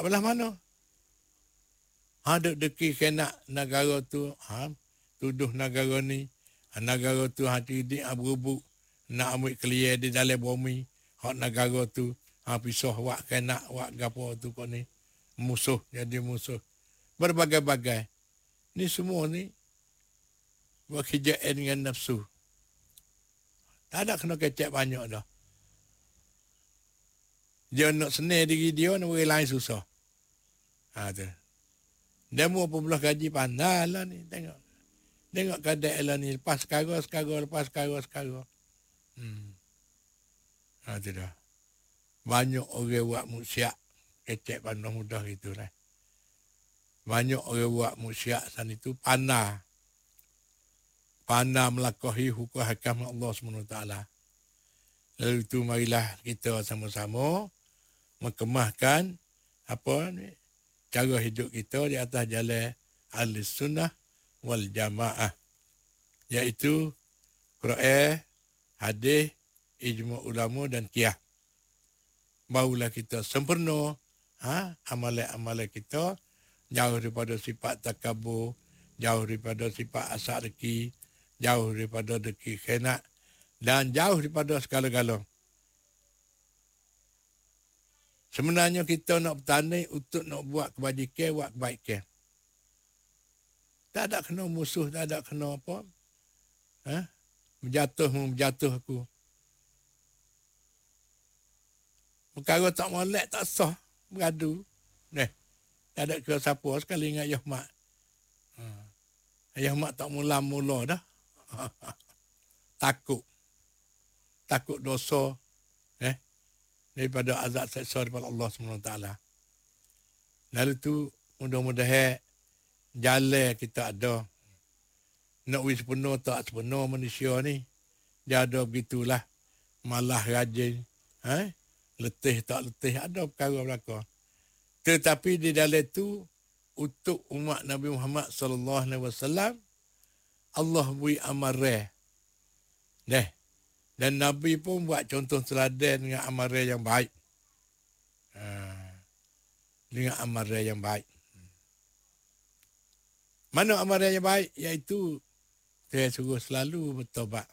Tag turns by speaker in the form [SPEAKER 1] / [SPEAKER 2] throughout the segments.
[SPEAKER 1] belah mana? Duk deki kena negara tu, tuduh negara ni, negara tu hati di berubuk, nak ambil clear di dalam bumi, hak negara tu, pisah wak kena, wak gapo tu kau ni, musuh, jadi musuh. Berbagai-bagai. Ni semua ni, buat kejayaan dengan nafsu. Tak ada kena kecek banyak dah. Dia nak senang diri dia, nak orang lain susah. Tu. Demo pembelah gaji pandai lah ni. Tengok kadang lah ni. Lepas sekarang. Tu dah. Banyak orang buat musyak. Kecek pandang mudah gitu lah. Banyak orang buat musyak sana itu pandai. Pandai melakoni hukum hakam Allah SWT. Lalu itu marilah kita sama-sama mengkemahkan apa ni, cara hidup kita di atas jalan Ahlussunnah wal Jamaah, iaitu Quran, hadis, ijma' ulama dan qiyas. Barulah kita sempurna amalan-amalan kita, jauh daripada sifat takabur, jauh daripada sifat asak deki, jauh daripada deki khianat, dan jauh daripada segala-galanya. Sebenarnya kita nak bertanding untuk nak buat kebajikan, buat kebaikan. Tak ada kena musuh, tak ada kena apa. Menjatuh aku. Perkara tak molek, tak sah. Beradu. Tak ada kira siapa sekali ingat Ayah Mak. Ayah Mak tak mula-mula dah. Takut dosa. Daripada azab seksa daripada Allah SWT. Lalu tu mudah-mudahan jalan kita ada. Nak wis sepenuh tak sepenuh manusia ni. Dia ada begitulah. Malah rajin. Letih tak letih. Ada perkara belakang. Tetapi di dalam tu, untuk umat Nabi Muhammad SAW, Allah beri amaran. Dan Nabi pun buat contoh teladan dengan amaran yang baik. Dengan amaran yang baik. Mana amaran yang baik? Iaitu Tuhan suruh selalu bertobat.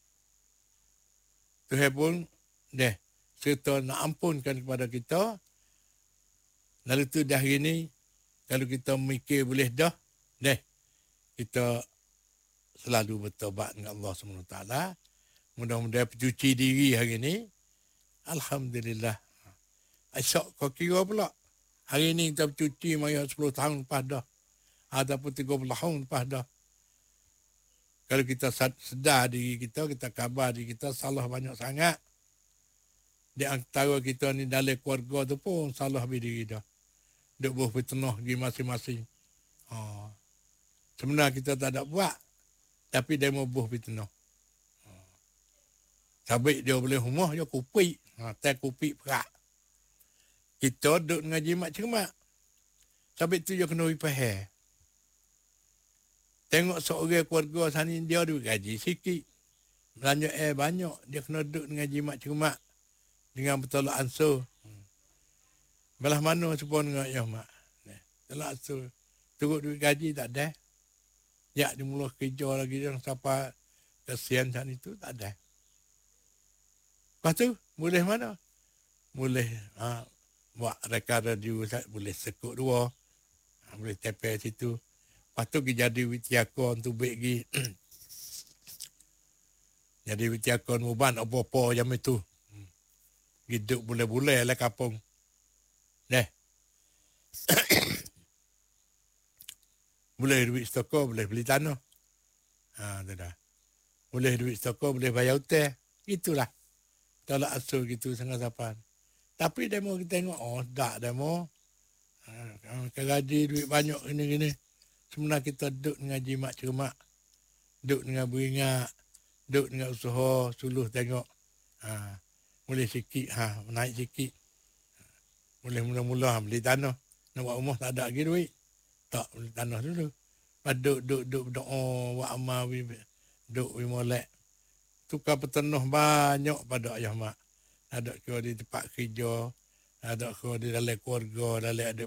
[SPEAKER 1] Tuhan pun serta nak ampunkan kepada kita. Lalu tu dah hari ni, kalau kita mikir boleh dah, kita selalu bertobat dengan Allah SWT. Mudah-mudahan pencuci diri hari ni. Alhamdulillah. Esok kau kira pula. Hari ni kita pencuci maya 10 tahun lepas dah. Ataupun 30 tahun lepas dah. Kalau kita sedar diri kita, kita khabar diri kita, salah banyak sangat. Di antara kita ni dalam keluarga tu pun salah berdiri dah. Duk berfitnah pergi masing-masing. Sebenarnya kita tak ada buat. Tapi dia mau berfitnah. Sabik dia boleh rumah, dia kupik. Tak kupik perak. Kita duduk dengan jimat cermat. Sabik tu dia kena ripahir. Tengok seorang keluarga sana dia duit gaji sikit. Belanja banyak. Dia kena duduk dengan jimat cermat. Dengan bertolak ansur. Belah mana sepuluh dengan ya mak. Tolak ansur. Turut duit gaji tak ada. Ya dia mula kerja lagi. Yang siapa kesian sana itu tak ada. Lepas tu, boleh mana? Boleh buat reka radio, boleh sekut dua. Boleh tepel situ. Lepas tu jadi witiakon tu baik lagi. Jadi witiakon muban apa-apa jam itu. Hidup boleh-boleh lah kapung. Boleh duit stoko, boleh beli tanah. Tu dah. Boleh duit stoko, boleh bayar hutang. Itulah. Tolak asal gitu sangat sapan. Tapi demo kita tengok, tak demo. Gaji duit banyak gini-gini. Sebenarnya kita duduk dengan jimat cermat. Duduk dengan beringat. Duduk dengan usaha, suluh tengok. Boleh sikit, naik sikit. Boleh mula-mula beli tanah. Nak buat rumah tak ada lagi duit. Tak, beli tanah dulu. Duduk berdoa, buat amal, duduk molek. Tukar peternuh banyak pada ayah mak. Ada kira di tempat kerja. Ada kira di dalam keluarga, dalam